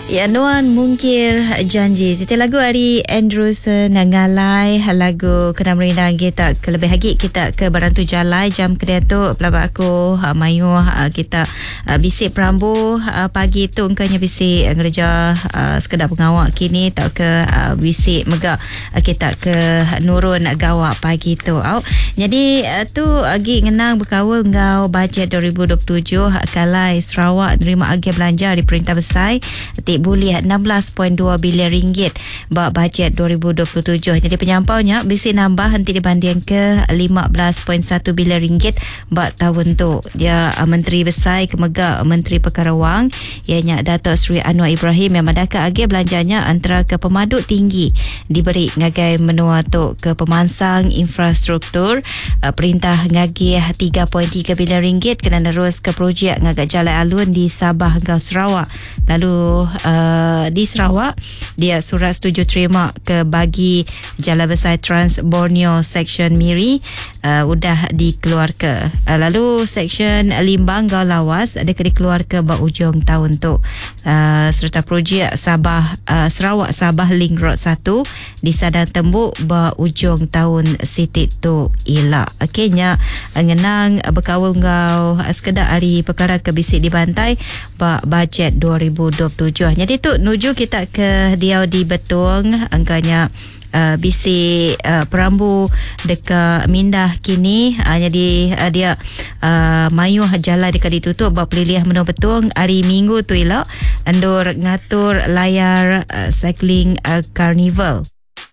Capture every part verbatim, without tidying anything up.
Ya, Nuan mungkir janji. Siti lagu hari Andrewson ngalai lagu kena merindang kita kelebih lagi kita ke Barantu Jalai jam kedua tu pelabak aku uh, mayu uh, kita uh, bisik perambu uh, pagi tu engkanya bisik uh, ngerja uh, sekedar pengawak kini tak ke uh, bisik megak uh, kita ke nurun gawak pagi tu. Oh, jadi uh, tu lagi ngenang berkawal ngau bajet dua ribu dua puluh tujuh kalai Sarawak nerima agih belanja di Perintah Besar boleh enam belas perpuluhan dua bilion ringgit bak bajet dua ribu dua puluh tujuh. Jadi penyampaunya bisik nambah nanti dibanding ke lima belas perpuluhan satu bilion ringgit bak tahun tu. Dia uh, Menteri Besar Kemegak Menteri Perkara Wang ianya Datuk Seri Anwar Ibrahim yang madaka agih belanjanya antara ke pemaduk tinggi diberi ngagai menua tu ke pemansang infrastruktur uh, perintah ngagih tiga perpuluhan tiga bilion ringgit kena terus ke projek ngagak jalan alun di Sabah hingga Sarawak. Lalu Uh, di Sarawak dia surat setuju terima ke bagi Jalan Besar Trans Borneo Section Miri uh, udah dikeluarkan. Uh, lalu Section Limbang Gau Lawas ada dikeluarkan bak ujung tahun tu. Uh, serta projek Sabah uh, Sarawak Sabah Link Road satu di Sadang Tembuk bak ujung tahun sitik tu elak. Akhirnya uh, ngenang uh, berkawal ngau uh, sekedar hari perkara kebisik di bantai bak bajet dua ribu dua puluh tujuh. Jadi tu nuju kita ke Diau di Betung angkanya uh, bisik uh, perambu dekat Mindah kini uh, jadi uh, dia uh, mayu jalan dekat ditutup bak pelilih menua Betung hari Minggu tu elok andur ngatur layar uh, cycling uh, carnival.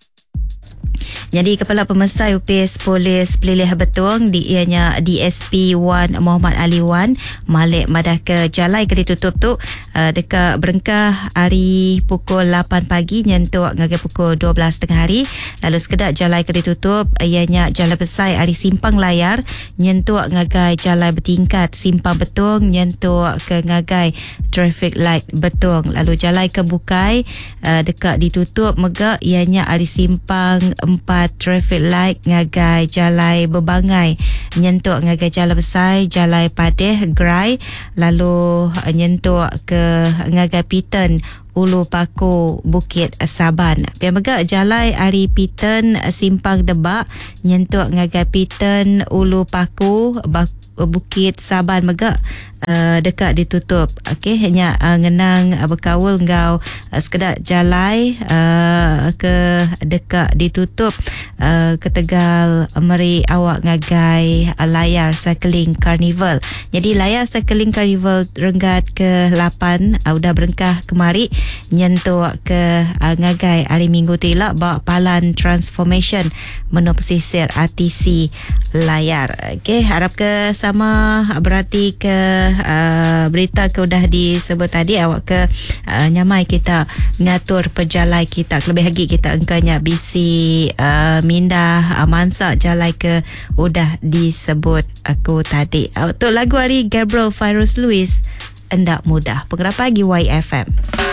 Jadi Kepala Pemesai U P S Polis Pelilih Betung di ianya D S P Wan Muhammad Ali Wan Malik madah ke Jalai ke ditutup tu uh, dekat Berengkah hari pukul lapan pagi nyentuk ngagai pukul dua belas tengah hari. Lalu sekedar Jalai ke ditutup ianya Jalan Besar hari Simpang Layar nyentuk ngagai Jalai bertingkat Simpang Betung nyentuk ke ngagai Traffic Light Betung. Lalu Jalai ke Bukai uh, dekat ditutup megak ianya hari Simpang empat traffic light ngagai Jalai Berbangai nyentuk ngagai Jalan Besar Jalai Padeh Gerai. Lalu nyentuk ke ngagai Piten Ulu Paku Bukit Saban. Pian megak Jalai hari Piten Simpang Debak nyentuk ngagai Piten Ulu Paku Bukit Saban megak uh, dekat ditutup. Okey, hanya uh, ngenang uh, berkawal ngau uh, sekedar Jalai uh, ke dekat ditutup uh, ke Tegal meri awak ngagai uh, layar cycling carnival. Jadi layar cycling carnival Renggat ke lapan uh, udah berengkah kemari nyentuk ke uh, ngagai hari Minggu tu elak bak palan transformation menua pesisir R T C layar. Okey, harap ke sama berarti ke uh, berita ke udah disebut tadi awak ke uh, nyamai kita ngatur perjalai kita lebih lagi kita engkanya bisi uh, mindah uh, mansak jalai ke udah disebut aku tadi. Untuk uh, lagu hari Gabriel Virus Lewis Endak Mudah pengerap pagi Y F M.